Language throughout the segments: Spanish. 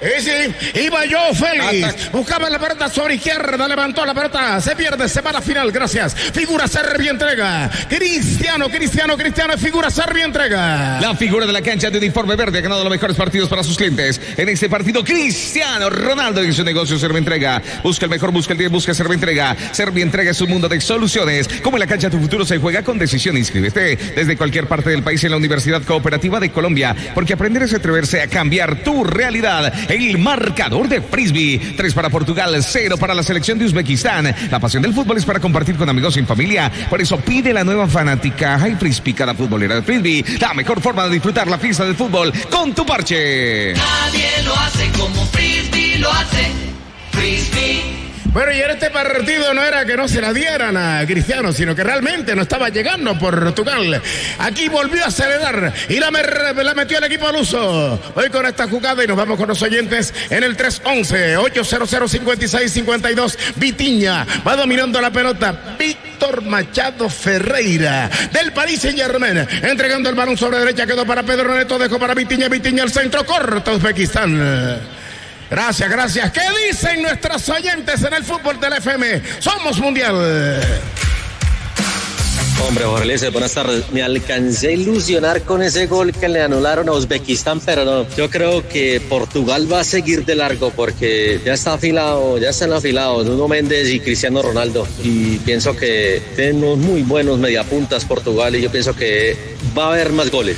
Sí, iba yo, Félix. Buscaba la pelota sobre izquierda, levantó la pelota, se pierde, se va a la final, gracias. Figura Servi entrega. Cristiano, figura Servi entrega. La figura de la cancha de uniforme verde ha ganado los mejores partidos para sus clientes. En este partido, Cristiano Ronaldo en su negocio Servi entrega. Busca el mejor, busca el 10, busca Servi entrega. Servi entrega es un mundo de soluciones. Como en la cancha tu futuro se juega con decisión. Inscríbete desde cualquier parte del país en la Universidad Cooperativa de Colombia, porque aprender es atreverse a cambiar tu realidad. El marcador de Frisbee, 3 para Portugal, 0 para la selección de Uzbekistán. La pasión del fútbol es para compartir con amigos y en familia. Por eso pide la nueva fanática High Frisbee, cada futbolera de Frisbee. La mejor forma de disfrutar la fiesta del fútbol con tu parche. Nadie lo hace como Frisbee lo hace. Frisbee. Bueno, y en este partido no era que no se la dieran a Cristiano, sino que realmente no estaba llegando Portugal. Aquí volvió a acelerar y la metió el equipo al uso. Hoy con esta jugada y nos vamos con los oyentes en el 311-800-5652. Vitiña va dominando la pelota. Víctor Machado Ferreira del Paris Saint-Germain entregando el balón sobre derecha, quedó para Pedro Neto, dejó para Vitiña al centro, corta Uzbekistán. Gracias. ¿Qué dicen nuestros oyentes en el fútbol del FM? Somos mundial. Hombre, Jorge Eliezer, buenas tardes. Me alcancé a ilusionar con ese gol que le anularon a Uzbekistán, pero no. Yo creo que Portugal va a seguir de largo porque ya están afilados Nuno Méndez y Cristiano Ronaldo. Y pienso que tienen unos muy buenos mediapuntas Portugal y yo pienso que va a haber más goles.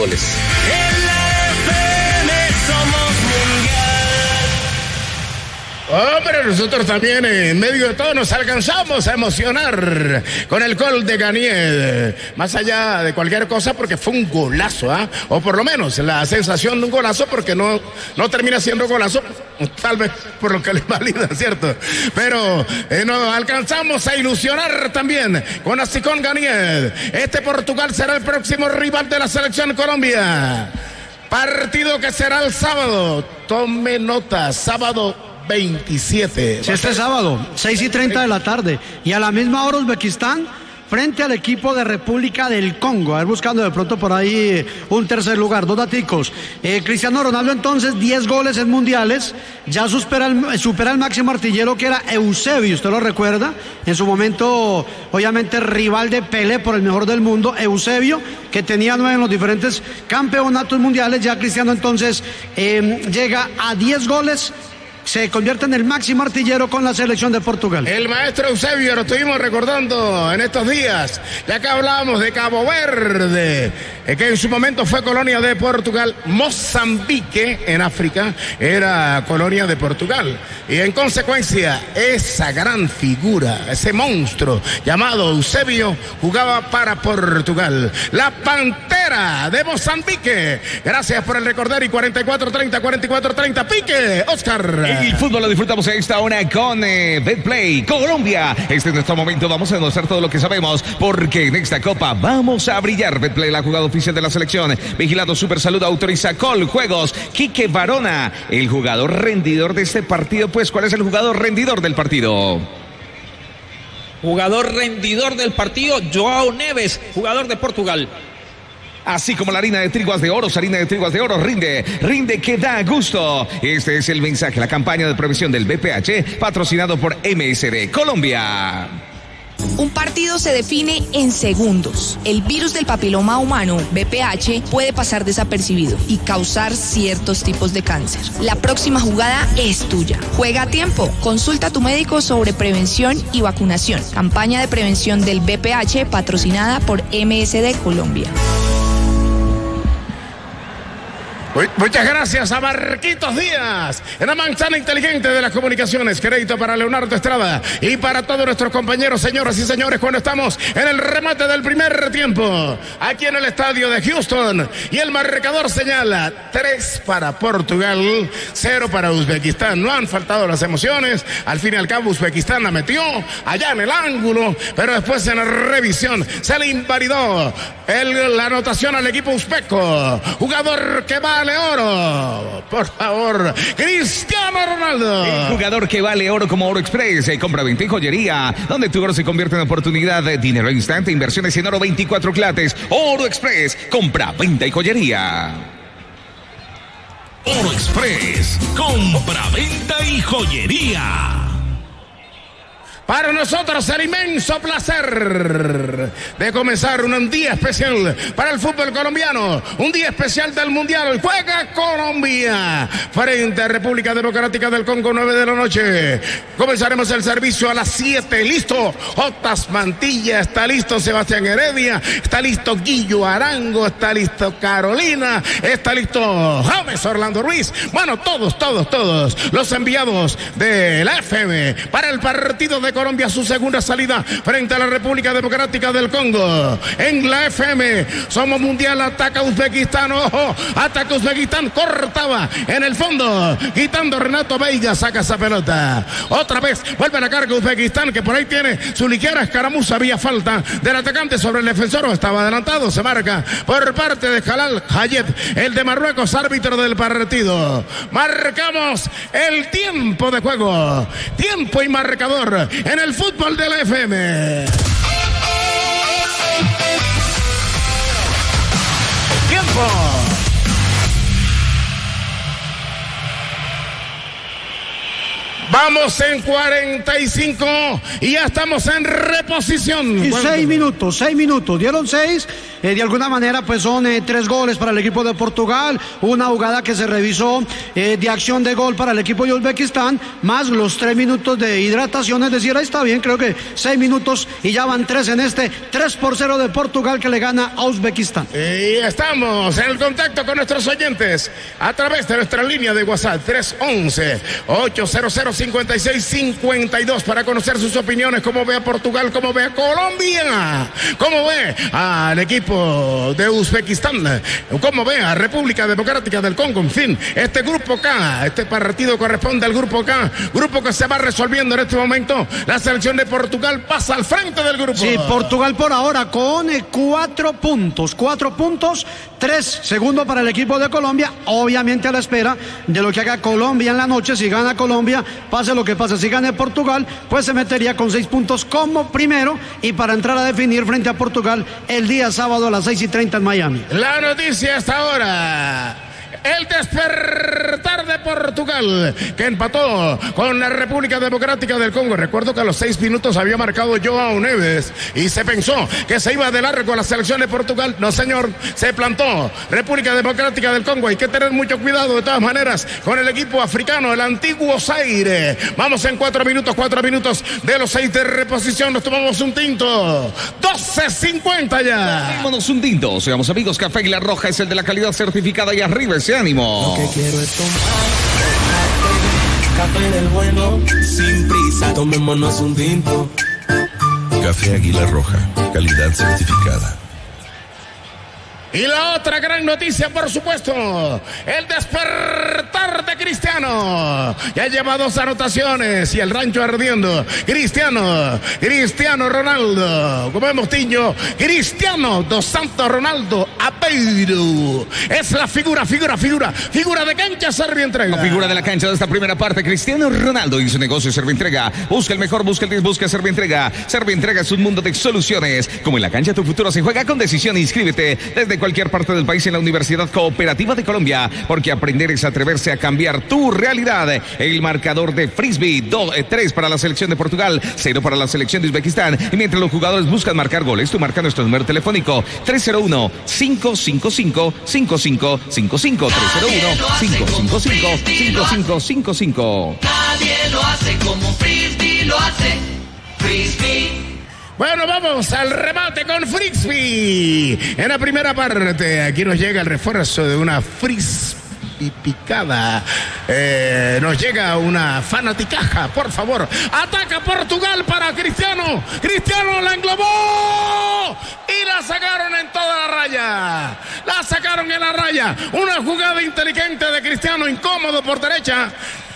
Hombre, nosotros también en medio de todo nos alcanzamos a emocionar con el gol de Ganiel. Más allá de cualquier cosa, porque fue un golazo, o por lo menos la sensación de un golazo, porque no termina siendo golazo, tal vez por lo que le valida, ¿cierto? Pero nos alcanzamos a ilusionar también con Asicón Ganiel. Este Portugal será el próximo rival de la selección Colombia. Partido que será el sábado. Tome nota, sábado 27. Sí, este sábado, 6:30 de la tarde. Y a la misma hora Uzbekistán frente al equipo de República del Congo. A ver, buscando de pronto por ahí un tercer lugar. 2 daticos. Cristiano Ronaldo entonces 10 goles en mundiales. Ya supera el máximo artillero que era Eusebio. ¿Usted lo recuerda? En su momento, obviamente, rival de Pelé por el mejor del mundo. Eusebio, que tenía 9 en los diferentes campeonatos mundiales. Ya Cristiano entonces llega a 10 goles. Se convierte en el máximo artillero con la selección de Portugal. El maestro Eusebio, lo estuvimos recordando en estos días, ya que hablábamos de Cabo Verde, que en su momento fue colonia de Portugal. Mozambique, en África, era colonia de Portugal. Y en consecuencia, esa gran figura, ese monstruo llamado Eusebio, jugaba para Portugal. La Pantera de Mozambique. Gracias por el recordar. Y 44-30, Pique, Oscar. El fútbol lo disfrutamos a esta hora con Betplay Colombia. Este es nuestro momento, vamos a demostrar todo lo que sabemos, porque en esta copa vamos a brillar. Betplay, la jugada oficial de la selección. Vigilado Super Salud, autoriza Coljuegos. Quique Barona, el jugador rendidor de este partido. Pues, ¿cuál es el jugador rendidor del partido? Jugador rendidor del partido, Joao Neves, jugador de Portugal. Así como la harina de trigo de oro, rinde que da gusto. Este es el mensaje, la campaña de prevención del BPH, patrocinado por MSD Colombia. Un partido se define en segundos. El virus del papiloma humano, VPH, puede pasar desapercibido y causar ciertos tipos de cáncer. La próxima jugada es tuya. Juega a tiempo. Consulta a tu médico sobre prevención y vacunación. Campaña de prevención del VPH patrocinada por MSD Colombia. Muchas gracias a Marquitos Díaz, en la manzana inteligente de las comunicaciones. Crédito para Leonardo Estrada y para todos nuestros compañeros, señoras y señores, cuando estamos en el remate del primer tiempo, aquí en el estadio de Houston, y el marcador señala 3 para Portugal, 0 para Uzbekistán. No han faltado las emociones. Al fin y al cabo, Uzbekistán la metió allá en el ángulo, pero después en la revisión se le invalidó la anotación al equipo uzbeco. Jugador que vale oro, por favor, Cristiano Ronaldo. El jugador que vale oro como Oro Express. Compra 20 y joyería, donde tu oro se convierte en oportunidad de dinero instante. Inversiones en oro 24 quilates. Oro Express, compra, venta y joyería. Oro Express, compra-venta y joyería. Para nosotros el inmenso placer de comenzar un día especial para el fútbol colombiano, un día especial del Mundial. Juega Colombia frente a República Democrática del Congo, 9 de la noche. Comenzaremos el servicio a las 7. Listo Jotas Mantilla, está listo Sebastián Heredia, está listo Guillo Arango, está listo Carolina, está listo James Orlando Ruiz. Bueno, todos los enviados de la FM para el partido de Colombia, su segunda salida frente a la República Democrática del Congo. En la FM somos mundial, ataca Uzbekistán, ojo, ataca Uzbekistán, cortaba en el fondo, quitando Renato Veiga, saca esa pelota. Otra vez vuelve a la carga Uzbekistán, que por ahí tiene su ligera escaramuza, había falta del atacante sobre el defensor, estaba adelantado, se marca por parte de Jalal Hayet, el de Marruecos, árbitro del partido. Marcamos el tiempo de juego, tiempo y marcador en el fútbol de la FM. Tiempo. Vamos en 45 y ya estamos en reposición. Y 6 minutos, dieron 6. De alguna manera pues son 3 goles para el equipo de Portugal, una jugada que se revisó de acción de gol para el equipo de Uzbekistán, más los 3 minutos de hidratación, es decir, ahí está bien, creo que 6 minutos y ya van 3 en este 3-0 de Portugal que le gana a Uzbekistán. Y estamos en el contacto con nuestros oyentes a través de nuestra línea de WhatsApp 311-800-5652 para conocer sus opiniones, cómo ve a Portugal, cómo ve a Colombia, cómo ve al equipo de Uzbekistán, cómo ve a República Democrática del Congo. En fin, este grupo K, este partido corresponde al grupo K, grupo que se va resolviendo en este momento. La selección de Portugal pasa al frente del grupo. Sí, Portugal por ahora con 4 puntos, 3 segundos para el equipo de Colombia, obviamente a la espera de lo que haga Colombia en la noche. Si gana Colombia, pase lo que pase, si gane Portugal, pues se metería con 6 puntos como primero y para entrar a definir frente a Portugal el día sábado a las 6:30 en Miami. La noticia hasta ahora: el despertar de Portugal, que empató con la República Democrática del Congo. Recuerdo que a los 6 minutos había marcado Joao Neves y se pensó que se iba de largo la selección de Portugal. No, señor, se plantó República Democrática del Congo. Hay que tener mucho cuidado de todas maneras con el equipo africano, el antiguo Zaire. Vamos en 4 minutos de los 6 de reposición. Nos tomamos un tinto. 12:50 ya. Tomémonos un tinto. Seamos amigos, Café Águila Roja es el de la calidad certificada y arriba ese ánimo. Lo que quiero es tomar café del bueno, sin prisa, tomémonos un tinto. Café Águila Roja, calidad certificada. Y la otra gran noticia, por supuesto, el despertar de Cristiano. Ya lleva 2 anotaciones y el rancho ardiendo. Cristiano Ronaldo, como vemos Tiño, Cristiano dos Santos Ronaldo Aveiro. Es la figura de cancha, Servientrega. La figura de la cancha de esta primera parte, Cristiano Ronaldo y su negocio Servientrega. Busca el mejor, busca el 10, busca Servientrega. Servientrega es un mundo de soluciones. Como en la cancha, tu futuro se juega con decisión. Inscríbete desde cualquier parte del país en la Universidad Cooperativa de Colombia, porque aprender es atreverse a cambiar tu realidad. El marcador de Frisbee, 3 para la selección de Portugal, 0 para la selección de Uzbekistán. Y mientras los jugadores buscan marcar goles, tú marca nuestro número telefónico 301-555-5555. 301-555-5555. Nadie lo hace como Frisbee lo hace. Frisbee. Bueno, vamos al remate con Frisbee. En la primera parte, aquí nos llega el refuerzo de una Frisbee picada. Nos llega una fanaticaja, por favor. Ataca Portugal para Cristiano. Cristiano la englobó y la sacaron en toda la raya. La sacaron en la raya. Una jugada inteligente de Cristiano, incómodo por derecha.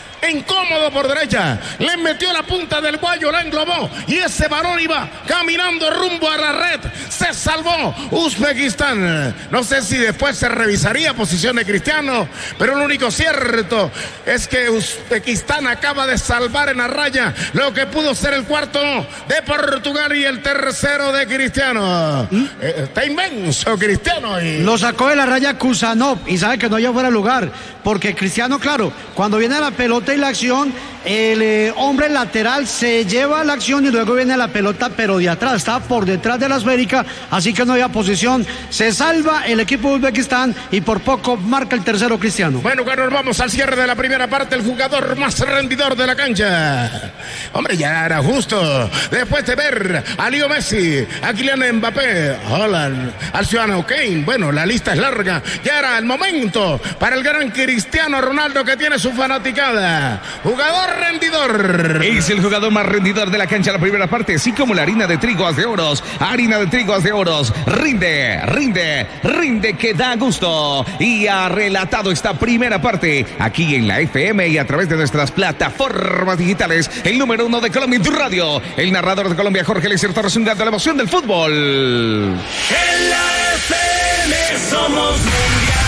Le metió la punta del guayo, la englobó y ese balón iba caminando rumbo a la red. Se salvó Uzbekistán. No sé si después se revisaría posición de Cristiano, pero lo único cierto es que Uzbekistán acaba de salvar en la raya lo que pudo ser el cuarto de Portugal y el tercero de Cristiano. Está inmenso Cristiano. Lo sacó de la raya Kusanov y sabe que no lleva fuera lugar. porque Cristiano, claro, cuando viene la pelota y la acción, el hombre lateral se lleva la acción y luego viene la pelota, pero de atrás, está por detrás de la esférica, así que no había posición. Se salva el equipo de Uzbekistán y por poco marca el tercero Cristiano. Bueno, Carlos, vamos al cierre de la primera parte. El jugador más rendidor de la cancha. Hombre, ya era justo. Después de ver a Leo Messi, a Kylian Mbappé, Haaland, al ciudadano Kane. Bueno, la lista es larga. Ya era el momento para el gran Cristiano Ronaldo, que tiene su fanaticada. Jugador rendidor. Es el jugador más rendidor de la cancha la primera parte, así como la harina de trigo de oros. Harina de trigo de oros. Rinde, que da gusto. Y ha relatado esta primera parte aquí en la FM y a través de nuestras plataformas digitales. El número 1 de Colombia en tu radio. El narrador de Colombia, Jorge Eliezer Torres, un gran de la emoción del fútbol. En la FM somos mundial.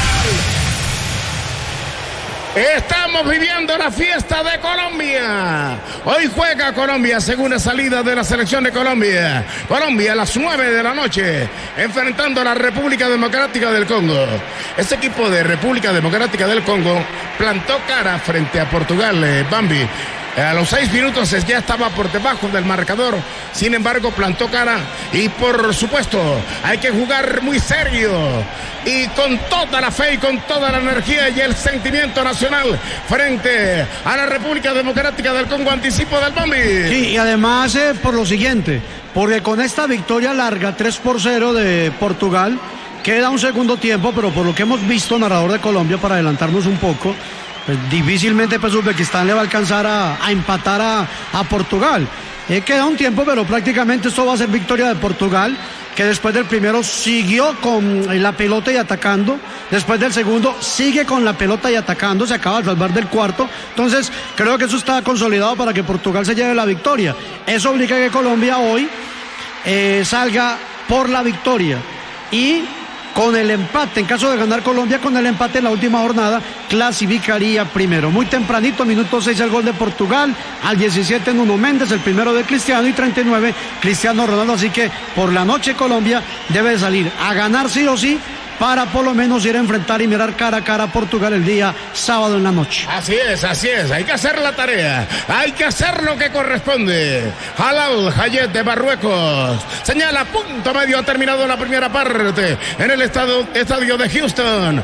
Estamos viviendo la fiesta de Colombia. Hoy juega Colombia, segunda salida de la selección de Colombia. Colombia a las 9 de la noche, enfrentando a la República Democrática del Congo. Este equipo de República Democrática del Congo plantó cara frente a Portugal, Bambi. A los 6 minutos ya estaba por debajo del marcador, sin embargo plantó cara y por supuesto hay que jugar muy serio y con toda la fe y con toda la energía y el sentimiento nacional frente a la República Democrática del Congo. Anticipo del Bambi. Sí, y además por lo siguiente, porque con esta victoria larga 3-0 de Portugal, queda un segundo tiempo, pero por lo que hemos visto, narrador de Colombia, para adelantarnos un poco, pues difícilmente pues Uzbekistán le va a alcanzar a empatar a Portugal. Queda un tiempo, pero prácticamente esto va a ser victoria de Portugal, que después del primero siguió con la pelota y atacando, después del segundo sigue con la pelota y atacando, se acaba de salvar del cuarto. Entonces creo que eso está consolidado para que Portugal se lleve la victoria. Eso obliga a que Colombia hoy salga por la victoria y con el empate, en caso de ganar Colombia, con el empate en la última jornada, clasificaría primero. Muy tempranito, minuto 6 el gol de Portugal, al 17 Nuno Méndez, el primero de Cristiano, y 39 Cristiano Ronaldo. Así que por la noche Colombia debe de salir a ganar sí o sí, para por lo menos ir a enfrentar y mirar cara a cara a Portugal el día sábado en la noche. Así es, hay que hacer la tarea, hay que hacer lo que corresponde. Halal Hayet de Marruecos señala punto medio, ha terminado la primera parte en el estadio de Houston.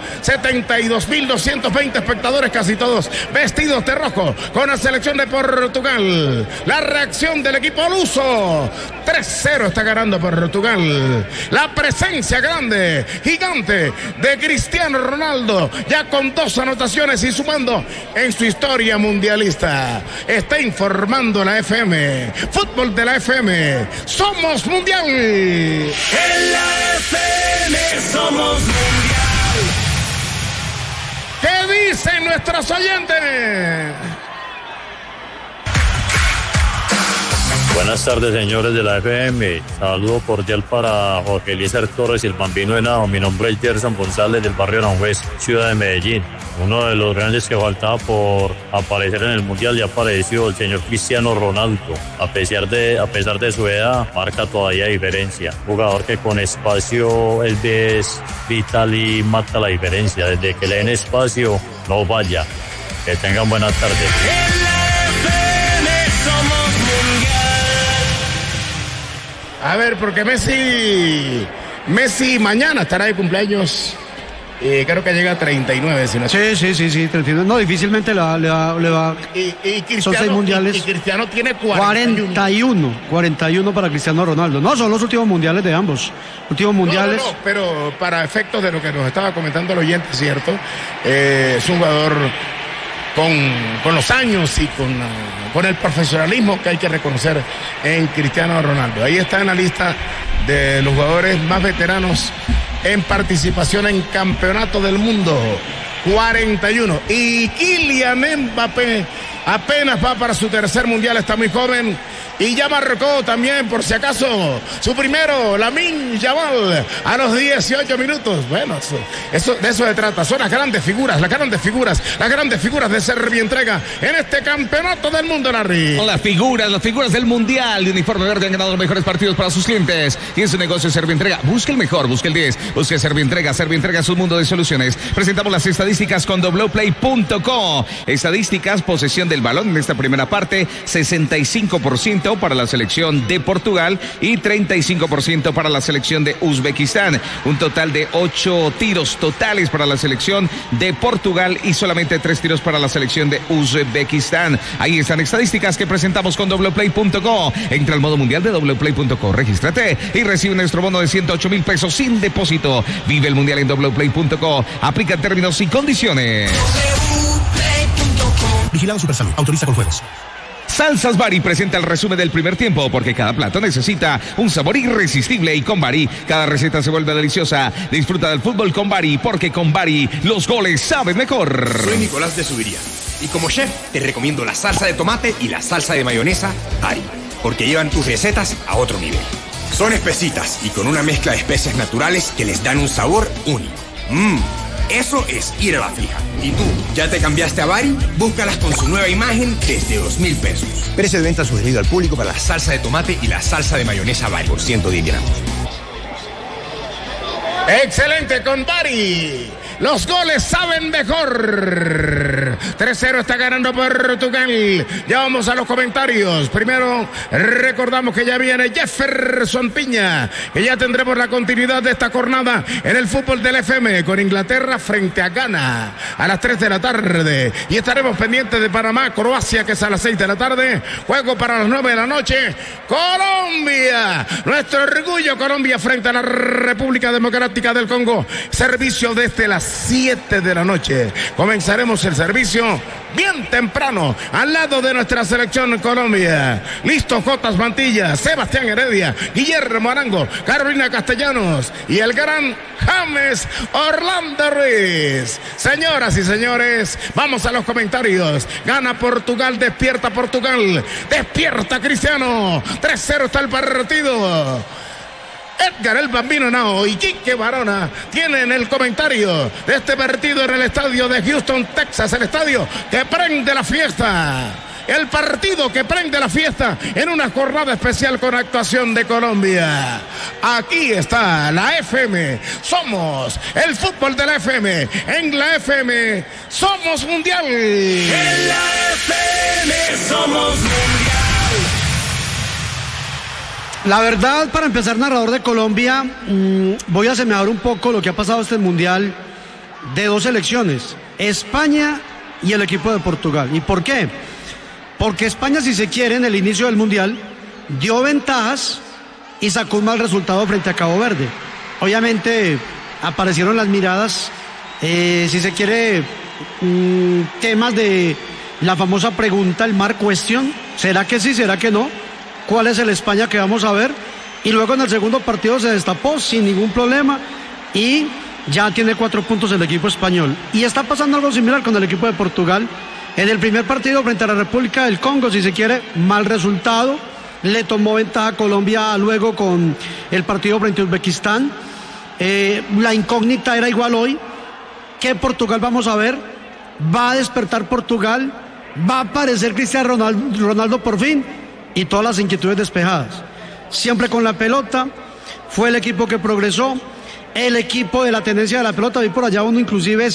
72.220 espectadores, casi todos vestidos de rojo, con la selección de Portugal. La reacción del equipo luso, 3-0 está ganando Portugal. La presencia grande, gigante de Cristiano Ronaldo, ya con 2 anotaciones y sumando en su historia mundialista. Está informando la FM, fútbol de la FM, somos mundial. En la FM somos mundial. ¿Qué dicen nuestros oyentes? Buenas tardes, señores de la FM. Saludo cordial para Jorge Eliezer Torres y el Bambino Henao. Mi nombre es Gerson González, del barrio Aranjuez, ciudad de Medellín. Uno de los grandes que faltaba por aparecer en el Mundial, ya apareció el señor Cristiano Ronaldo. A pesar de su edad, marca todavía diferencia. Jugador que con espacio es vital y marca la diferencia. Desde que le den espacio, no vaya. Que tengan buenas tardes. A ver, porque Messi mañana estará de cumpleaños. Creo que llega a 39. Si no sí, 39. No, difícilmente le va. Y son 6 mundiales. Y Cristiano tiene 41. 41 para Cristiano Ronaldo. No, son los últimos mundiales de ambos. Últimos mundiales. No, pero para efectos de lo que nos estaba comentando el oyente, ¿cierto? Es un jugador con los años y con el profesionalismo que hay que reconocer en Cristiano Ronaldo. Ahí está en la lista de los jugadores más veteranos en participación en campeonato del mundo, 41. Y Kylian Mbappé apenas va para su tercer mundial, está muy joven, y ya marcó también, por si acaso, su primero, Lamine Yamal, a los 18 minutos. Bueno, de eso se trata. Son las grandes figuras de Servientrega en este campeonato del mundo, Larry. Las figuras del mundial de uniforme verde han ganado los mejores partidos para sus clientes. Y en su negocio Servientrega, busque el mejor, busque el 10, busque Servientrega es un mundo de soluciones. Presentamos las estadísticas con wplay.co. Estadísticas, posesión del balón en esta primera parte, 65% para la selección de Portugal y 35% para la selección de Uzbekistán. Un total de 8 tiros totales para la selección de Portugal y solamente 3 tiros para la selección de Uzbekistán. Ahí están estadísticas que presentamos con wplay.co. Entra al modo mundial de wplay.co, regístrate y recibe nuestro bono de 108,000 pesos sin depósito. Vive el mundial en wplay.co. Aplica términos y condiciones. Vigilado Supersalud. Autoriza con juegos. Salsas Bari presenta el resumen del primer tiempo, porque cada plato necesita un sabor irresistible y con Bari cada receta se vuelve deliciosa. Disfruta del fútbol con Bari, porque con Bari los goles saben mejor. Soy Nicolás de Subiría y como chef te recomiendo la salsa de tomate y la salsa de mayonesa Bari, porque llevan tus recetas a otro nivel. Son espesitas y con una mezcla de especias naturales que les dan un sabor único. Eso es ir a la fija. ¿Y tú, ya te cambiaste a Bari? Búscalas con su nueva imagen desde 2,000 pesos. Precio de venta sugerido al público para la salsa de tomate y la salsa de mayonesa Bari por 110 gramos. Excelente con Bari. Los goles saben mejor. 3-0 está ganando Portugal. Ya vamos a los comentarios. Primero, recordamos que ya viene Jefferson Piña, que ya tendremos la continuidad de esta jornada en el fútbol del FM con Inglaterra frente a Ghana a las 3 de la tarde. Y estaremos pendientes de Panamá, Croacia, que es a las 6 de la tarde. Juego para las 9 de la noche. Colombia, nuestro orgullo, Colombia frente a la República Democrática del Congo. Servicio desde las 7 de la noche. Comenzaremos el servicio bien temprano al lado de nuestra selección Colombia. Listo Jotas Mantilla, Sebastián Heredia, Guillermo Arango, Carolina Castellanos y el gran James Orlando Ruiz. Señoras y señores, vamos a los comentarios. Gana Portugal, despierta Portugal, despierta Cristiano. 3-0 está el partido. Edgar el Bambino Nao y Quique Barona tienen el comentario de este partido en el estadio de Houston, Texas, el estadio que prende la fiesta. El partido que prende la fiesta en una jornada especial con actuación de Colombia. Aquí está la FM. Somos el fútbol de la FM. En la FM somos mundial. En la FM somos mundial. La verdad, para empezar, narrador de Colombia, voy a semear un poco lo que ha pasado este mundial de dos selecciones, España y el equipo de Portugal. ¿Y por qué? Porque España, si se quiere, en el inicio del mundial dio ventajas y sacó un mal resultado frente a Cabo Verde. Obviamente aparecieron las miradas, si se quiere, temas de la famosa pregunta, el mar question. ¿Será que sí? ¿Será que no? ¿Cuál es el España que vamos a ver? Y luego en el segundo partido se destapó sin ningún problema y ya tiene 4 puntos el equipo español. Y está pasando algo similar con el equipo de Portugal. En el primer partido frente a la República del Congo, si se quiere, mal resultado. Le tomó ventaja a Colombia luego con el partido frente a Uzbekistán. La incógnita era igual hoy. ¿Qué Portugal vamos a ver? ¿Va a despertar Portugal? ¿Va a aparecer Cristiano Ronaldo por fin? Y todas las inquietudes despejadas. Siempre con la pelota, fue el equipo que progresó, el equipo de la tenencia de la pelota, vi por allá uno inclusive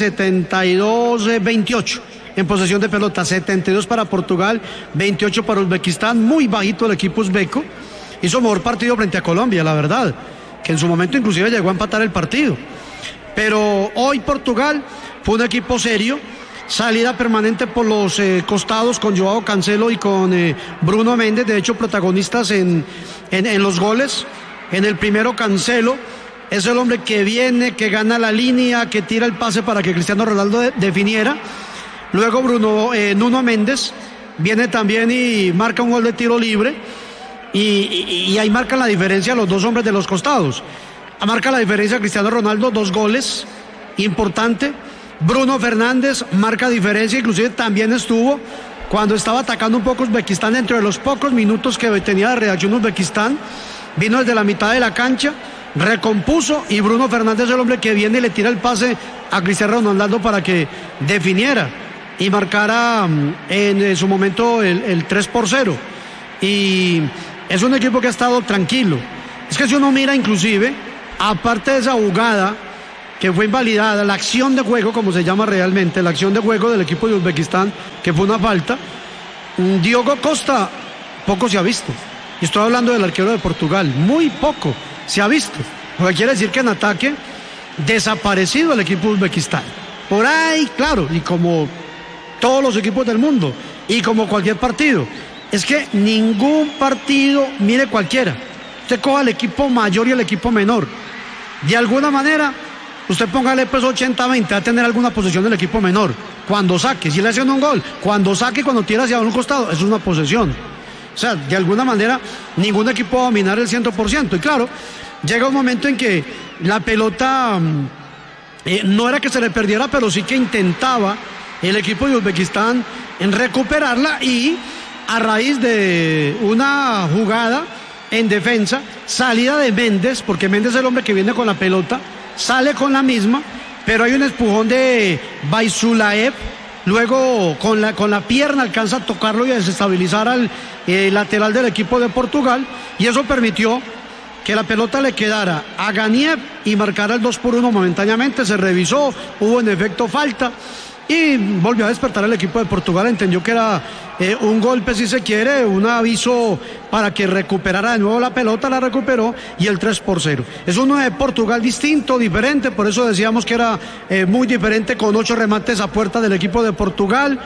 72-28 en posesión de pelota, 72 para Portugal, 28 para Uzbekistán, muy bajito el equipo uzbeco, hizo mejor partido frente a Colombia, la verdad, que en su momento inclusive llegó a empatar el partido, pero hoy Portugal fue un equipo serio, salida permanente por los costados con Joao Cancelo y con Bruno Méndez, de hecho protagonistas en los goles. En el primero Cancelo es el hombre que viene, que gana la línea, que tira el pase para que Cristiano Ronaldo definiera. Luego Nuno Méndez viene también y marca un gol de tiro libre y ahí marcan la diferencia los dos hombres de los costados. Marca la diferencia Cristiano Ronaldo, 2 goles, importante. Bruno Fernández marca diferencia, inclusive también estuvo cuando estaba atacando un poco Uzbekistán, dentro de los pocos minutos que tenía de reacción Uzbekistán, vino desde la mitad de la cancha, recompuso, y Bruno Fernández es el hombre que viene y le tira el pase a Cristiano Ronaldo para que definiera y marcara en su momento el 3-0. Y es un equipo que ha estado tranquilo. Es que si uno mira inclusive, aparte de esa jugada que fue invalidada, la acción de juego, como se llama realmente, la acción de juego del equipo de Uzbekistán, que fue una falta, Diogo Costa poco se ha visto. Y estoy hablando del arquero de Portugal, muy poco se ha visto. Lo que quiere decir que en ataque, desaparecido el equipo de Uzbekistán. Por ahí, claro, y como todos los equipos del mundo, y como cualquier partido, es que ningún partido, mire cualquiera, usted coja el equipo mayor y el equipo menor, de alguna manera, usted póngale pues 80-20, va a tener alguna posesión del equipo menor, cuando saque, si le hacen un gol, cuando saque, cuando tira hacia un costado, eso es una posesión. O sea, de alguna manera, ningún equipo va a dominar el 100%, y claro, llega un momento en que la pelota no era que se le perdiera, pero sí que intentaba el equipo de Uzbekistán en recuperarla, y a raíz de una jugada en defensa, salida de Méndez, porque Méndez es el hombre que viene con la pelota, sale con la misma, pero hay un empujón de Baisulaev, luego con la pierna alcanza a tocarlo y a desestabilizar al lateral del equipo de Portugal, y eso permitió que la pelota le quedara a Ganiev y marcara el 2-1 momentáneamente. Se revisó, hubo en efecto falta, y volvió a despertar el equipo de Portugal. Entendió que era un golpe, si se quiere, un aviso para que recuperara de nuevo la pelota, la recuperó, y el 3-0. Es uno de Portugal distinto, diferente, por eso decíamos que era muy diferente, con 8 remates a puerta del equipo de Portugal,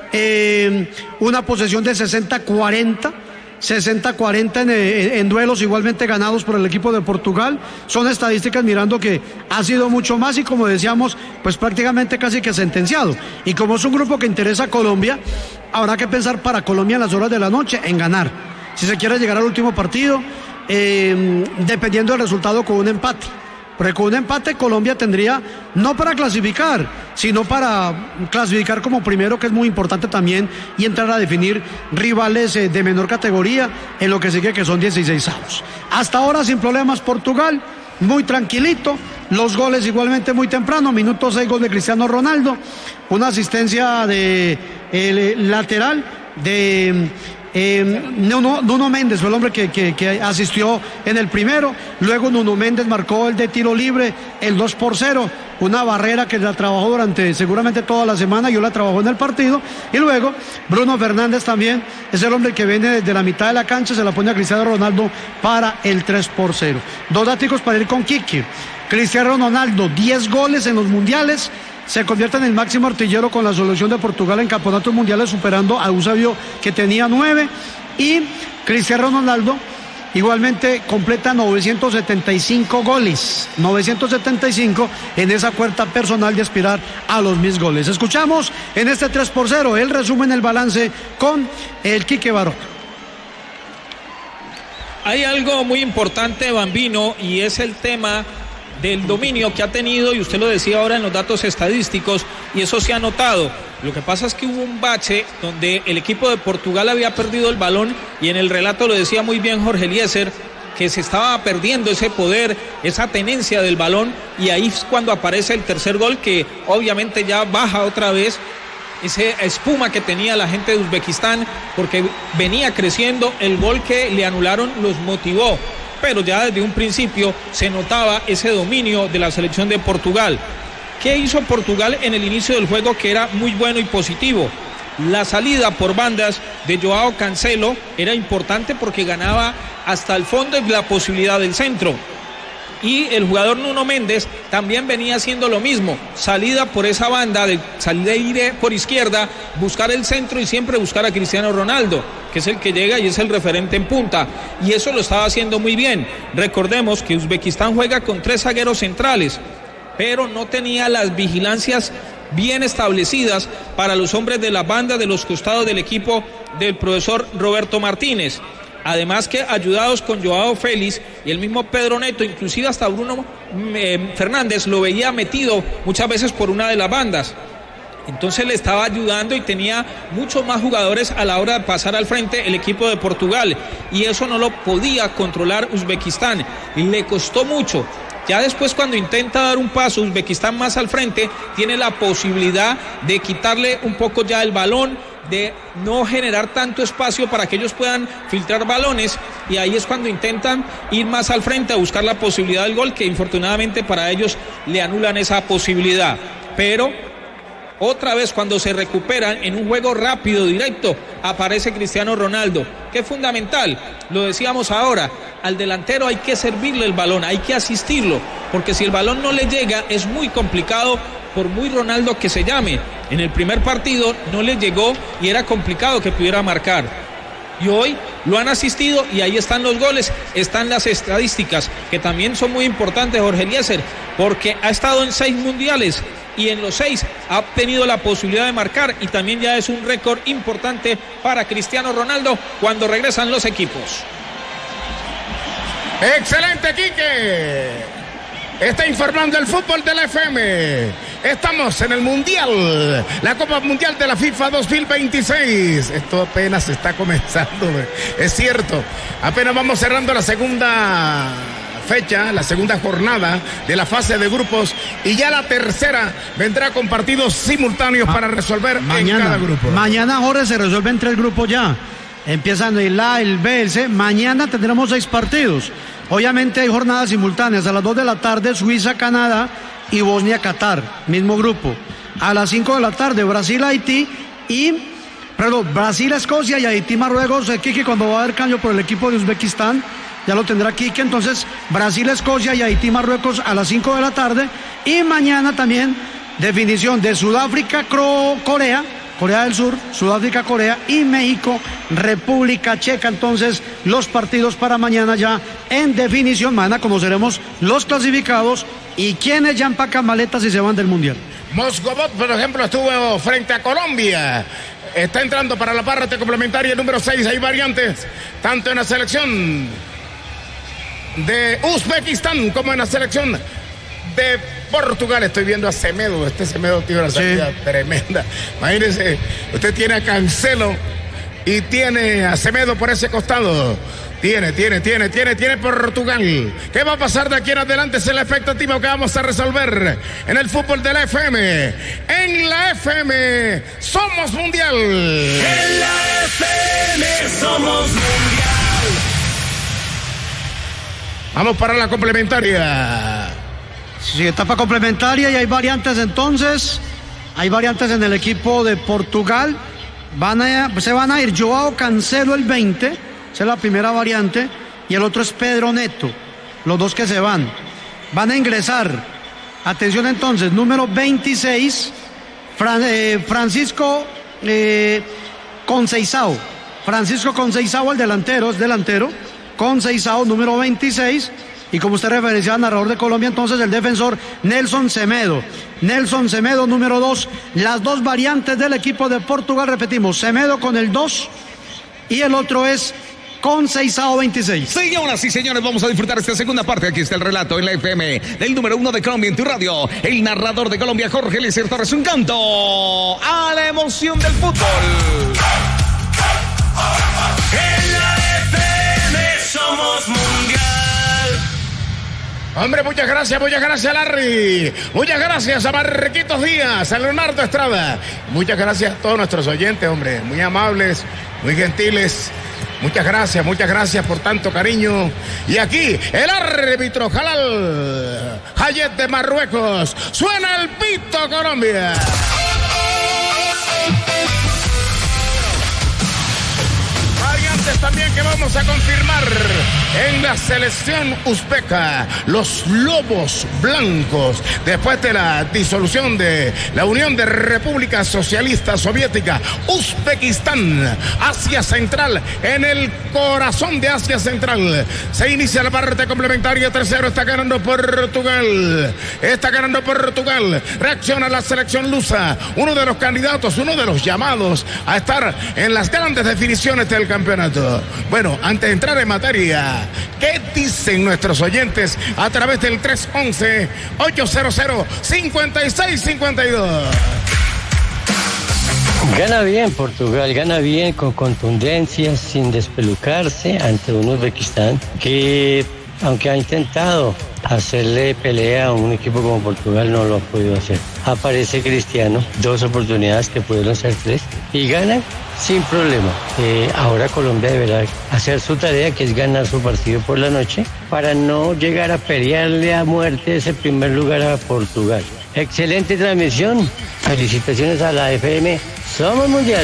una posesión de 60-40 en duelos igualmente ganados por el equipo de Portugal. Son estadísticas mirando que ha sido mucho más, y como decíamos, pues prácticamente casi que sentenciado. Y como es un grupo que interesa a Colombia, habrá que pensar para Colombia en las horas de la noche en ganar, si se quiere llegar al último partido, dependiendo del resultado, con un empate. Porque con un empate Colombia tendría, no para clasificar, sino para clasificar como primero, que es muy importante también, y entrar a definir rivales de menor categoría en lo que sigue, que son 16avos. Hasta ahora sin problemas Portugal, muy tranquilito, los goles igualmente muy temprano, minuto 6, gol de Cristiano Ronaldo, una asistencia de lateral de Nuno Méndez, fue el hombre que asistió en el primero. Luego Nuno Méndez marcó el de tiro libre, el 2-0, una barrera que la trabajó durante seguramente toda la semana, yo la trabajó en el partido. Y luego Bruno Fernández también es el hombre que viene desde la mitad de la cancha, se la pone a Cristiano Ronaldo para el 3-0. Dos datos para ir con Kiki. Cristiano Ronaldo, 10 goles en los mundiales, se convierte en el máximo artillero con la selección de Portugal en campeonatos mundiales, superando a Eusebio, que tenía 9, y Cristiano Ronaldo igualmente completa 975 goles, 975 en esa cuarta personal de aspirar a los 1000 goles. Escuchamos en este 3-0 el resumen, el balance con el Quique Barón. Hay algo muy importante, Bambino, y es el tema del dominio que ha tenido, y usted lo decía ahora en los datos estadísticos, y eso se ha notado. Lo que pasa es que hubo un bache donde el equipo de Portugal había perdido el balón, y en el relato lo decía muy bien Jorge Eliezer, que se estaba perdiendo ese poder, esa tenencia del balón, y ahí es cuando aparece el tercer gol, que obviamente ya baja otra vez esa espuma que tenía la gente de Uzbekistán, porque venía creciendo. El gol que le anularon los motivó, pero ya desde un principio se notaba ese dominio de la selección de Portugal. ¿Qué hizo Portugal en el inicio del juego que era muy bueno y positivo? La salida por bandas de Joao Cancelo era importante porque ganaba hasta el fondo y la posibilidad del centro. Y el jugador Nuno Méndez también venía haciendo lo mismo, salida por esa banda, salir por izquierda, buscar el centro y siempre buscar a Cristiano Ronaldo, que es el que llega y es el referente en punta, y eso lo estaba haciendo muy bien. Recordemos que Uzbekistán juega con 3 zagueros centrales, pero no tenía las vigilancias bien establecidas para los hombres de la banda de los costados del equipo del profesor Roberto Martínez. Además que ayudados con Joao Félix y el mismo Pedro Neto, inclusive hasta Bruno Fernández lo veía metido muchas veces por una de las bandas. Entonces le estaba ayudando y tenía muchos más jugadores a la hora de pasar al frente el equipo de Portugal. Y eso no lo podía controlar Uzbekistán. Y le costó mucho. Ya después, cuando intenta dar un paso Uzbekistán más al frente, tiene la posibilidad de quitarle un poco ya el balón, de no generar tanto espacio para que ellos puedan filtrar balones, y ahí es cuando intentan ir más al frente a buscar la posibilidad del gol, que infortunadamente para ellos le anulan esa posibilidad. Pero otra vez, cuando se recuperan en un juego rápido, directo, aparece Cristiano Ronaldo, que es fundamental. Lo decíamos ahora, al delantero hay que servirle el balón, hay que asistirlo, porque si el balón no le llega es muy complicado, por muy Ronaldo que se llame. En el primer partido no le llegó y era complicado que pudiera marcar. Y hoy lo han asistido y ahí están los goles, están las estadísticas, que también son muy importantes, Jorge Eliezer, porque ha estado en 6 mundiales y en los 6 ha obtenido la posibilidad de marcar, y también ya es un récord importante para Cristiano Ronaldo cuando regresan los equipos. Excelente, Quique. Está informando el fútbol de la FM. Estamos en el Mundial, la Copa Mundial de la FIFA 2026. Esto apenas está comenzando, es cierto. Apenas vamos cerrando la segunda fecha, la segunda jornada de la fase de grupos, y ya la tercera vendrá con partidos simultáneos para resolver mañana, en cada grupo. Mañana, Jorge, se resuelven 3 grupos ya. Empiezan el A, el B, el C. Mañana tendremos 6 partidos. Obviamente hay jornadas simultáneas. A las 2 de la tarde, Suiza, Canadá y Bosnia, Qatar. Mismo grupo. A las 5 de la tarde, Brasil, Haití Brasil, Escocia y Haití, Marruecos. Kiki, cuando va a haber cambio por el equipo de Uzbekistán, ya lo tendrá Kiki. Entonces, Brasil, Escocia y Haití, Marruecos a las 5 de la tarde. Y mañana también definición de Sudáfrica, Corea del Sur, Sudáfrica, Corea y México, República Checa. Entonces, los partidos para mañana ya en definición. Mañana conoceremos los clasificados y quiénes ya empacan maletas y se van del Mundial. Moscovot, por ejemplo, estuvo frente a Colombia. Está entrando para la parte complementaria número 6. Hay variantes, tanto en la selección de Uzbekistán como en la selección de Portugal. Estoy viendo a Semedo. Este Semedo tiene una salida tremenda. Imagínense, usted tiene a Cancelo y tiene a Semedo por ese costado. Tiene Portugal. ¿Qué va a pasar de aquí en adelante? Es la expectativa que vamos a resolver en el fútbol de la FM. En la FM somos mundial. En la FM somos mundial. Vamos para la complementaria. Sí, etapa complementaria, y hay variantes entonces. Hay variantes en el equipo de Portugal. Se van a ir Joao Cancelo el 20, esa es la primera variante, y el otro es Pedro Neto, los dos que se van. Van a ingresar, atención entonces, número 26, Francisco Conceição. Francisco Conceição, el delantero, es delantero. Conceição, número 26. Y como usted referenciaba, narrador de Colombia, entonces el defensor Nelson Semedo. Nelson Semedo, número 2. Las 2 variantes del equipo de Portugal, repetimos, Semedo con el 2 y el otro es Conceição 26. Señoras y señores, vamos a disfrutar esta segunda parte. Aquí está el relato en la FM del número 1 de Colombia en tu radio. El narrador de Colombia, Jorge Eliezer Torres, un canto a la emoción del fútbol. En la FM somos mundial. Hombre, muchas gracias, Larry. Muchas gracias a Marquitos Díaz, a Leonardo Estrada. Muchas gracias a todos nuestros oyentes, hombre. Muy amables, muy gentiles. Muchas gracias por tanto cariño. Y aquí, el árbitro Jalal Hayet de Marruecos. Suena el pito, Colombia. También que vamos a confirmar en la selección uzbeca, los Lobos Blancos, después de la disolución de la Unión de República Socialista Soviética, Uzbekistán, Asia Central, en el corazón de Asia Central. Se inicia la parte complementaria, 3-0, está ganando Portugal. Reacciona la selección lusa, uno de los candidatos, uno de los llamados a estar en las grandes definiciones del campeonato. Bueno, antes de entrar en materia, ¿qué dicen nuestros oyentes a través del 311-800-5652? Gana bien Portugal, gana bien con contundencia, sin despelucarse ante un Uzbekistán que, aunque ha intentado hacerle pelea a un equipo como Portugal, no lo ha podido hacer. Aparece Cristiano, 2 oportunidades que pudieron ser 3 y ganan sin problema. Ahora Colombia deberá hacer su tarea, que es ganar su partido por la noche, para no llegar a pelearle a muerte ese primer lugar a Portugal. Excelente transmisión. Felicitaciones a la FM. Somos Mundial.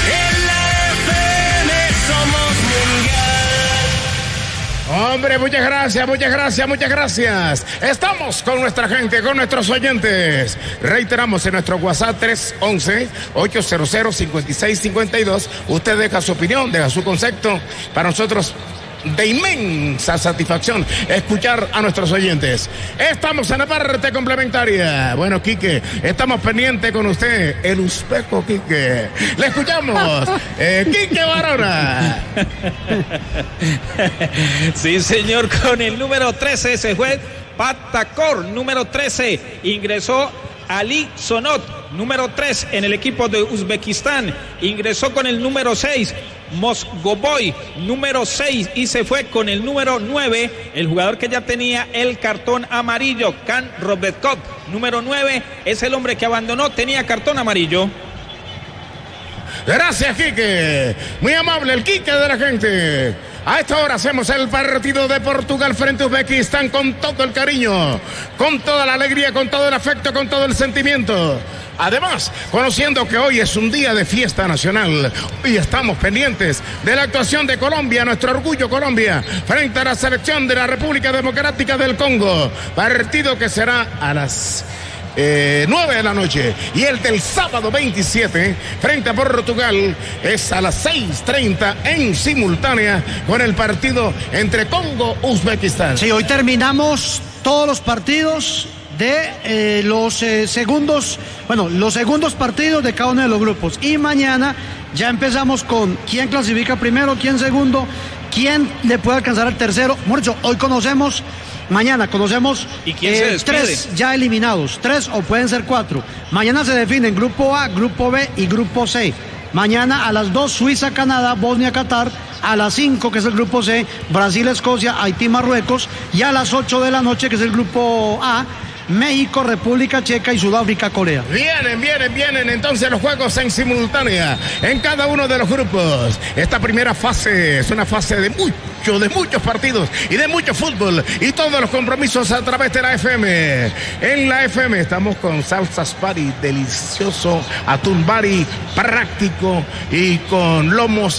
Hombre, muchas gracias, muchas gracias, muchas gracias. Estamos con nuestra gente, con nuestros oyentes. Reiteramos en nuestro WhatsApp 311-800-5652. Usted deja su opinión, deja su concepto. Para nosotros, de inmensa satisfacción escuchar a nuestros oyentes. Estamos en la parte complementaria. Bueno, Quique, estamos pendientes con usted, el uzbeco Quique. Le escuchamos, Quique Barona. Sí, señor, con el número 13 se fue Patakor, número 13, ingresó Ali Sonot, número 3 en el equipo de Uzbekistán, ingresó con el número 6, Mosgoboy, número 6, y se fue con el número 9, el jugador que ya tenía el cartón amarillo, Kan Robetkov, número 9, es el hombre que abandonó, tenía cartón amarillo. Gracias, Quique. Muy amable el Quique de la gente. A esta hora hacemos el partido de Portugal frente a Uzbekistán con todo el cariño, con toda la alegría, con todo el afecto, con todo el sentimiento. Además, conociendo que hoy es un día de fiesta nacional, hoy estamos pendientes de la actuación de Colombia, nuestro orgullo Colombia, frente a la selección de la República Democrática del Congo. Partido que será a las 9 de la noche, y el del sábado 27 frente a Portugal es a las 6:30 en simultánea con el partido entre Congo y Uzbekistán. Sí, hoy terminamos todos los partidos de los segundos partidos de cada uno de los grupos, y mañana ya empezamos con quién clasifica primero, quién segundo, quién le puede alcanzar al tercero. Mucho, hoy conocemos. Mañana conocemos 3 ya eliminados, 3 o pueden ser 4. Mañana se definen Grupo A, Grupo B y Grupo C. Mañana a las 2, Suiza, Canadá, Bosnia, Qatar. A las 5, que es el Grupo C, Brasil, Escocia, Haití, Marruecos. Y a las 8 de la noche, que es el Grupo A, México, República Checa y Sudáfrica, Corea. Vienen entonces los juegos en simultánea en cada uno de los grupos. Esta primera fase es una fase de muchos partidos y de mucho fútbol y todos los compromisos a través de la FM. En la FM estamos con salsas bari, delicioso, atún bari, práctico y con lomos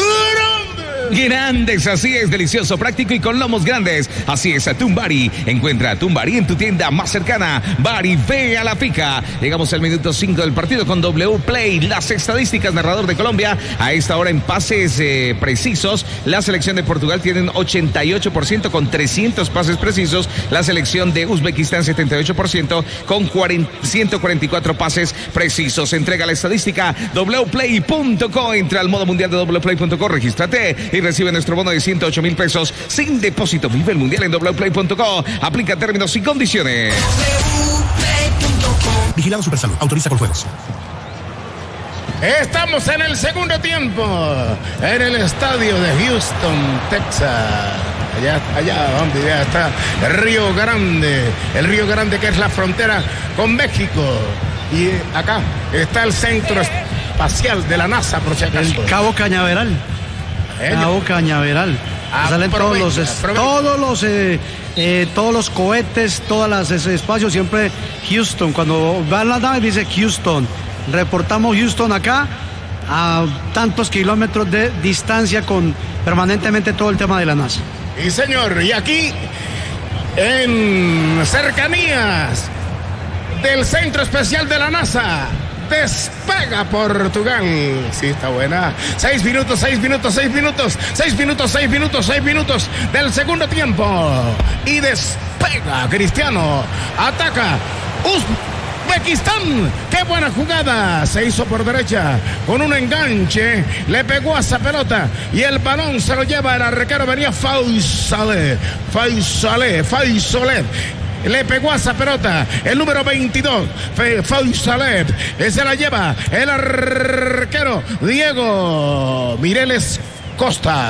grandes, así es, delicioso, práctico y con lomos grandes. Así es, Atún Bari. Encuentra Atún Bari en tu tienda más cercana. Bari, ve a la pica. Llegamos al minuto 5 del partido con W Play. Las estadísticas, narrador de Colombia. A esta hora en pases precisos, la selección de Portugal tiene un 88% con 300 pases precisos. La selección de Uzbekistán 78% con 144 pases precisos. Entrega la estadística wplay.co. Entra al modo mundial de wplay.co. Regístrate y recibe nuestro bono de 108,000 pesos sin depósito. Vive el mundial en wplay.co. Aplica términos y condiciones. Vigilado Supersalud. Autoriza con juegos. Estamos en el segundo tiempo en el estadio de Houston, Texas. Allá donde ya está el Río Grande que es la frontera con México. Y acá está el centro espacial de la NASA, por si acaso. El Cabo Cañaveral. Cabo Cañaveral. Salen todos los cohetes, todos los espacios, siempre Houston. Cuando van las naves dice Houston. Reportamos Houston acá a tantos kilómetros de distancia con permanentemente todo el tema de la NASA. Y señor, y aquí en cercanías del centro especial de la NASA despega Portugal. Sí, está buena. 6 minutos del segundo tiempo. Y despega Cristiano. Ataca Uzbekistán. Qué buena jugada. Se hizo por derecha con un enganche. Le pegó a esa pelota y el balón se lo lleva el arquero. Venía Faisolet. le pegó a esa pelota el número 22, Fausaleb, se la lleva el arquero Diogo Mireles Costa.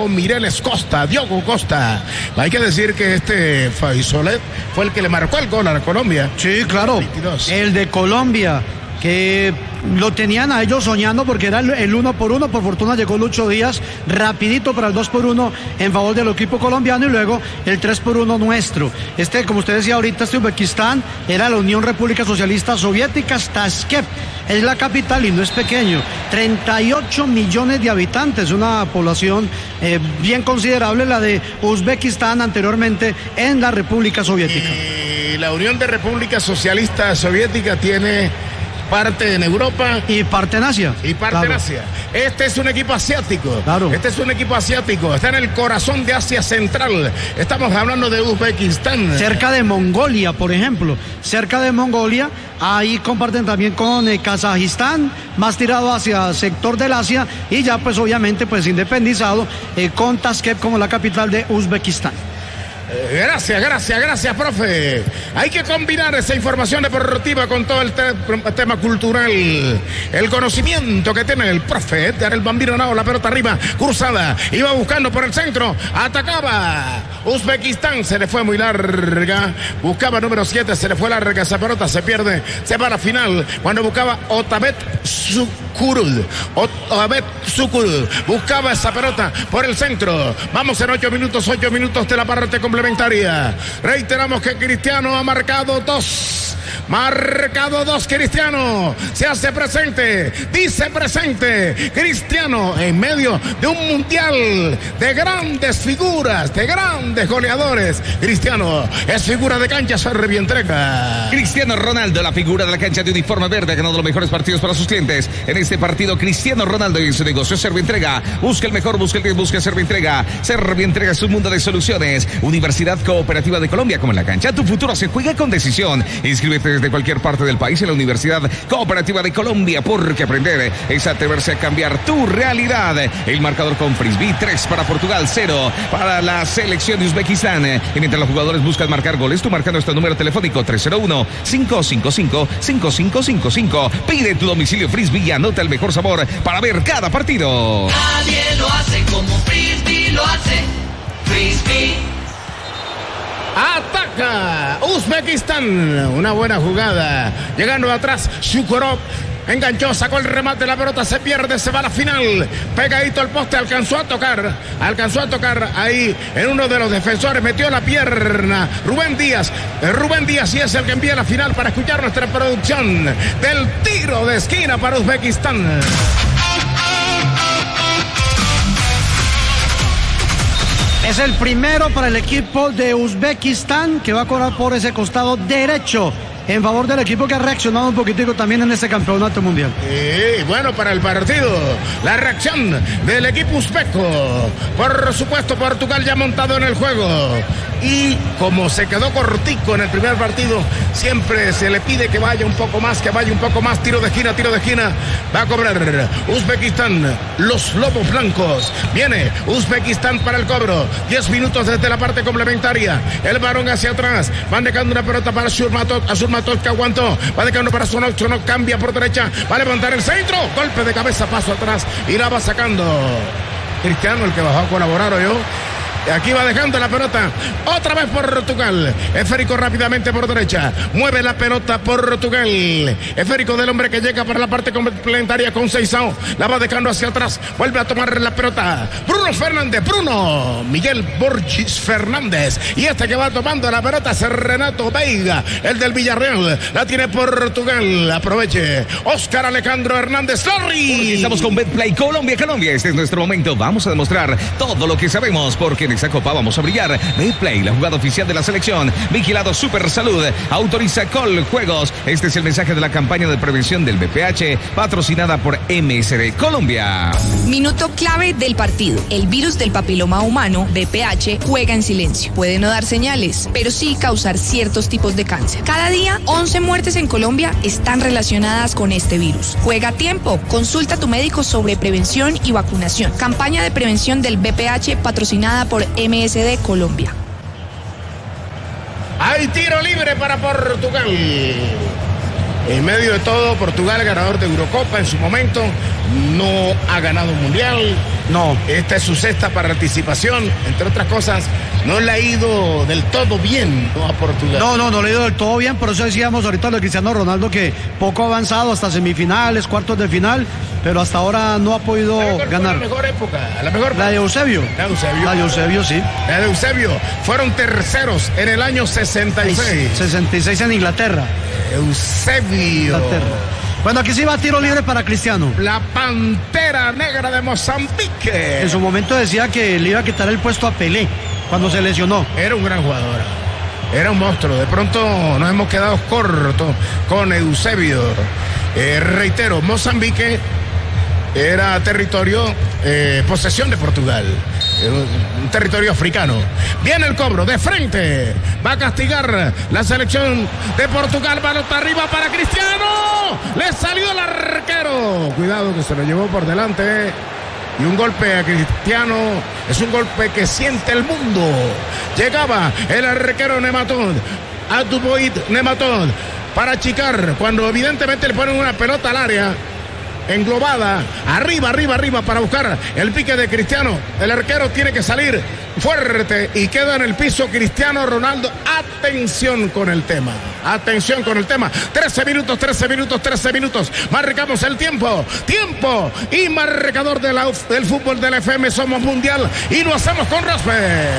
Hay que decir que este Fausaleb fue el que le marcó el gol a la Colombia. Sí, claro, 22. El de Colombia, que lo tenían a ellos soñando porque era el 1-1, por fortuna llegó Lucho Díaz rapidito para el 2-1 en favor del equipo colombiano y luego el 3-1 nuestro. Como usted decía ahorita, Uzbekistán era la Unión República Socialista Soviética, Tashkent es la capital y no es pequeño, 38 millones de habitantes, una población bien considerable, la de Uzbekistán anteriormente en la República Soviética. Y la Unión de República Socialista Soviética tiene parte en Europa y parte en Asia. En Asia. Este es un equipo asiático. Claro. Está en el corazón de Asia Central. Estamos hablando de Uzbekistán. Cerca de Mongolia, por ejemplo. Ahí comparten también con Kazajistán, más tirado hacia el sector del Asia y ya pues obviamente pues independizado con Tashkent como la capital de Uzbekistán. Gracias, profe. Hay que combinar esa información deportiva con todo el tema cultural. El conocimiento que tiene el profe Edgar el Bambino Henao. La pelota arriba, cruzada, iba buscando por el centro, atacaba Uzbekistán, se le fue muy larga, buscaba número 7, se le fue larga esa pelota, se pierde, se va a la final, cuando buscaba Otabet Sukurul, buscaba esa pelota por el centro. Vamos en 8 minutos de la parte complementaria. Reiteramos que Cristiano ha marcado dos. Cristiano se hace presente, dice presente Cristiano en medio de un mundial de grandes figuras, de grandes goleadores. Cristiano es figura de cancha, se entrega. Cristiano Ronaldo, la figura de la cancha de uniforme verde, ha ganado los mejores partidos para sus clientes. En este partido, Cristiano Ronaldo y su negocio Servientrega. Busca el mejor, busca el 10, busca Servientrega. Servientrega es un mundo de soluciones. Universidad Cooperativa de Colombia, como en la cancha, tu futuro se juega con decisión. Inscríbete desde cualquier parte del país en la Universidad Cooperativa de Colombia, porque aprender es atreverse a cambiar tu realidad. El marcador con Frisbee, 3 para Portugal, 0 para la selección de Uzbekistán. Y mientras los jugadores buscan marcar goles, tú marcando este número telefónico 301-555-5555. Pide tu domicilio Frisbee y anota el mejor sabor para ver cada partido. Nadie lo hace como Frisbee lo hace. Frisbee. Ataca Uzbekistán, una buena jugada, llegando atrás Shukurov, enganchó, sacó el remate, la pelota se pierde, se va a la final, pegadito al poste, alcanzó a tocar ahí en uno de los defensores, metió la pierna Rubén Díaz y es el que envía la final para escuchar nuestra producción del tiro de esquina para Uzbekistán. Es el primero para el equipo de Uzbekistán, que va a cobrar por ese costado derecho en favor del equipo que ha reaccionado un poquitico también en este campeonato mundial. Bueno, para el partido, la reacción del equipo uzbeco. Por supuesto, Portugal ya montado en el juego. Y como se quedó cortico en el primer partido, siempre se le pide que vaya un poco más, tiro de esquina, va a cobrar Uzbekistán, los lobos blancos. Viene Uzbekistán para el cobro, 10 minutos desde la parte complementaria, el varón hacia atrás, van dejando una pelota para Shurmatov que aguantó, va dejando para Sonocho, no cambia por derecha, va a levantar el centro, golpe de cabeza, paso atrás y la va sacando Cristiano, el que bajó a colaborar o yo. Aquí va dejando la pelota, otra vez Portugal, esférico rápidamente por derecha, mueve la pelota Portugal, esférico del hombre que llega para la parte complementaria con Seisao, la va dejando hacia atrás, vuelve a tomar la pelota, Miguel Borges Fernández, y este que va tomando la pelota es Renato Veiga, el del Villarreal, la tiene Portugal, aproveche, Oscar Alejandro Hernández Lorri. Estamos con Betplay Colombia, este es nuestro momento, vamos a demostrar todo lo que sabemos, porque en esta copa vamos a brillar. Betplay, la jugada oficial de la selección, vigilado Super Salud, autoriza Coljuegos. Este es el mensaje de la campaña de prevención del VPH, patrocinada por MSD Colombia. Minuto clave del partido. El virus del papiloma humano, VPH, juega en silencio. Puede no dar señales, pero sí causar ciertos tipos de cáncer. Cada día, 11 muertes en Colombia están relacionadas con este virus. Juega a tiempo. Consulta a tu médico sobre prevención y vacunación. Campaña de prevención del VPH patrocinada por MSD Colombia. Hay tiro libre para Portugal. En medio de todo, Portugal, ganador de Eurocopa en su momento, no ha ganado un mundial. No. Esta es su sexta participación. Entre otras cosas, no le ha ido del todo bien, ¿no?, a Portugal. No le ha ido del todo bien. Por eso decíamos ahorita lo de Cristiano Ronaldo, que poco ha avanzado hasta semifinales, cuartos de final, pero hasta ahora no ha podido ganar. La mejor época, la de Eusebio. La de Eusebio, sí. La de Eusebio. Fueron terceros en el año 66. 66 en Inglaterra. Eusebio. Inglaterra. Bueno, aquí sí va tiro libre para Cristiano. La Pantera Negra de Mozambique. En su momento decía que le iba a quitar el puesto a Pelé cuando se lesionó. Era un gran jugador. Era un monstruo. De pronto nos hemos quedado cortos con Eusebio. Reitero, Mozambique era territorio, posesión de Portugal, un territorio africano. Viene el cobro de frente, va a castigar la selección de Portugal. Balota arriba para Cristiano, le salió el arquero, cuidado que se lo llevó por delante. Y un golpe a Cristiano es un golpe que siente el mundo. Llegaba el arquero Nematón, Aduboid Nematón, para achicar, cuando evidentemente le ponen una pelota al área englobada, arriba para buscar el pique de Cristiano. El arquero tiene que salir fuerte y queda en el piso Cristiano Ronaldo. Atención con el tema. 13 minutos. Marcamos el tiempo y marcador del fútbol del FM. Somos mundial y lo hacemos con Rosberg.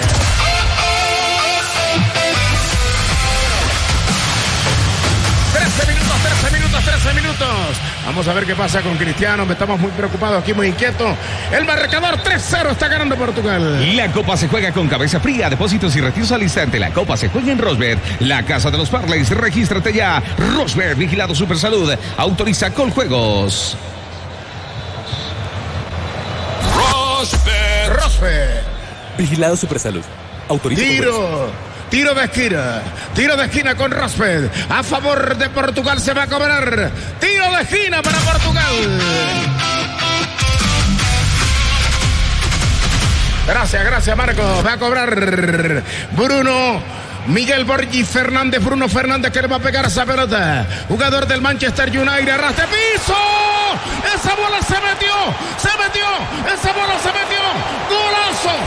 Vamos a ver qué pasa con Cristiano. Estamos muy preocupados aquí, muy inquietos. El marcador 3-0 está ganando Portugal. Y la Copa se juega con cabeza fría, depósitos y retiros al instante. La Copa se juega en Rosberg, la casa de los parlays. Regístrate ya. Rosberg, vigilado Supersalud. Autoriza Coljuegos. Rosberg. Vigilado Supersalud. Autoriza Tiro de esquina con Rosberg. A favor de Portugal se va a cobrar. Tiro de esquina para Portugal. Gracias Marco. Va a cobrar Bruno Miguel Borgi Fernández. Bruno Fernández que le va a pegar esa pelota. Jugador del Manchester United. Arrastre piso. Esa bola se metió. Esa bola se metió. Golazo.